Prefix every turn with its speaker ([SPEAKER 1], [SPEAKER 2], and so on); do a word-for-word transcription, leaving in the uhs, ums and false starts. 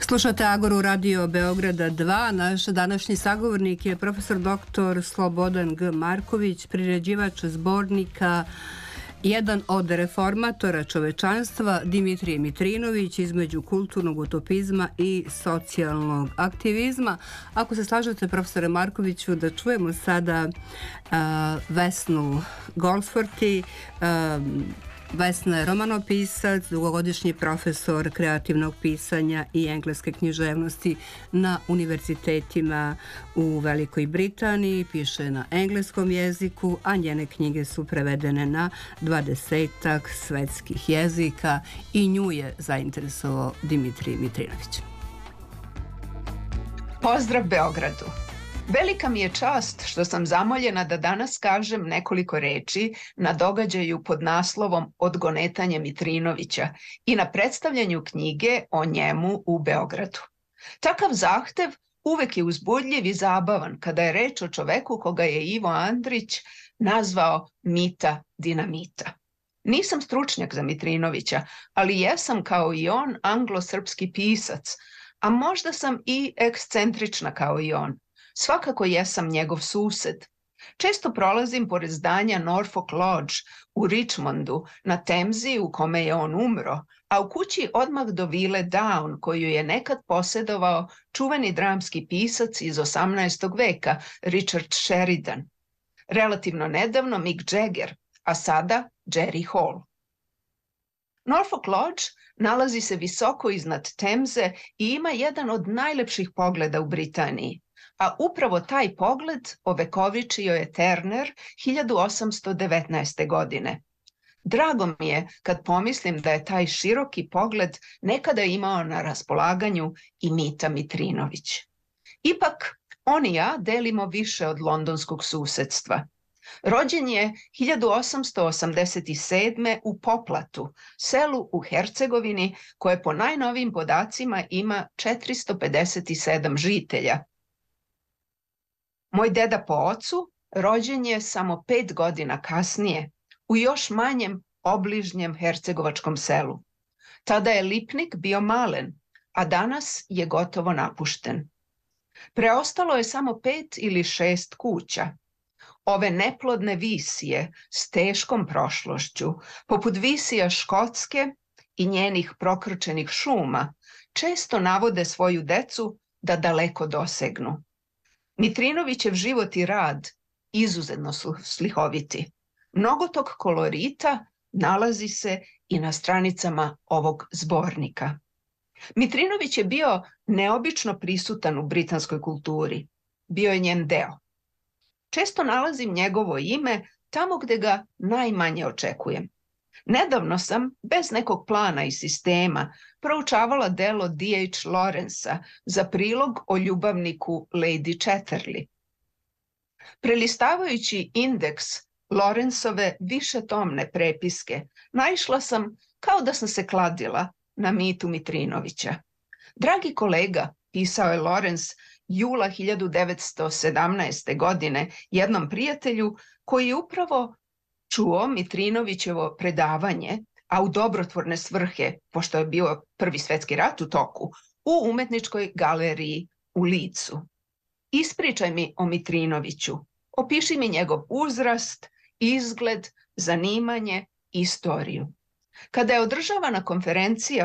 [SPEAKER 1] Slušate Agoru Radio Beograda dva. Naš današnji sagovornik je profesor doktor Slobodan G. Marković, priređivač zbornika Jedan od reformatora čovečanstva, Dimitrije Mitrinović, između kulturnog utopizma i socijalnog aktivizma. Ako se slažete, profesore Markoviću, da čujemo sada uh, Vesnu Goldsworthy. uh, Vesna je romanopisac, dugogodišnji profesor kreativnog pisanja i engleske književnosti na univerzitetima u Velikoj Britaniji, piše na engleskom jeziku, a njene knjige su prevedene na dvadesetak svetskih jezika i nju je zainteresovao Dimitrij Mitrinović.
[SPEAKER 2] Pozdrav Beogradu! Velika mi je čast što sam zamoljena da danas kažem nekoliko reči na događaju pod naslovom Odgonetanje Mitrinovića i na predstavljanju knjige o njemu u Beogradu. Takav zahtev uvek je uzbudljiv i zabavan kada je reč o čoveku koga je Ivo Andrić nazvao mita dinamita. Nisam stručnjak za Mitrinovića, ali jesam kao i on anglo-srpski pisac, a možda sam i ekscentrična kao i on. Svakako jesam njegov sused. Često prolazim pored zdanja Norfolk Lodge u Richmondu na Temzi u kome je on umro, a u kući odmah do vile Down koju je nekad posedovao čuveni dramski pisac iz osamnaestog veka Richard Sheridan. Relativno nedavno Mick Jagger, a sada Jerry Hall. Norfolk Lodge nalazi se visoko iznad Temze i ima jedan od najlepših pogleda u Britaniji. A upravo taj pogled ovekovičio je Turner hiljadu osamsto devetnaeste. godine. Drago mi je kad pomislim da je taj široki pogled nekada imao na raspolaganju i Mita Mitrinović. Ipak, on i ja delimo više od londonskog susedstva. Rođen je hiljadu osamsto osamdeset sedme. u Poplatu, selu u Hercegovini koje po najnovijim podacima ima četiristo pedeset sedam žitelja. Moj deda po ocu rođen je samo pet godina kasnije u još manjem obližnjem hercegovačkom selu. Tada je Lipnik bio malen, a danas je gotovo napušten. Preostalo je samo pet ili šest kuća. Ove neplodne visije s teškom prošlošću, poput visija Škotske i njenih prokrčenih šuma, često navode svoju decu da daleko dosegnu. Mitrinovićev život i rad izuzetno su slikoviti. Mnogo tog kolorita nalazi se i na stranicama ovog zbornika. Mitrinović je bio neobično prisutan u britanskoj kulturi. Bio je njen deo. Često nalazim njegovo ime tamo gde ga najmanje očekujem. Nedavno sam, bez nekog plana i sistema, proučavala delo D H Lawrencea za prilog o ljubavniku Lady Chatterley. Prelistavajući indeks Lawrenceove višetomne prepiske, naišla sam kao da sam se kladila na Mitu Mitrinovića. Dragi kolega, pisao je Lawrence jula hiljadu devetsto sedamnaeste. godine jednom prijatelju koji je upravo čuo Mitrinovićevo predavanje, a u dobrotvorne svrhe, pošto je bio Prvi svetski rat u toku, u umetničkoj galeriji u Licu. Ispričaj mi o Mitrinoviću, opiši mi njegov uzrast, izgled, zanimanje, istoriju. Kada je održavana konferencija